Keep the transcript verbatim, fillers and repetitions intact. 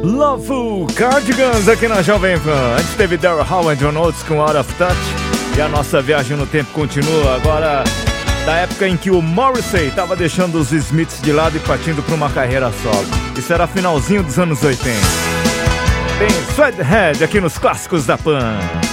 Loveful Cardigans aqui na Jovem Pan. Antes teve Daryl Hall e John Oates com Out of Touch. E a nossa viagem no tempo continua. Agora, da época em que o Morrissey estava deixando os Smiths de lado e partindo para uma carreira solo. Isso era finalzinho dos anos oitenta. Tem Sweathead aqui nos clássicos da Pan.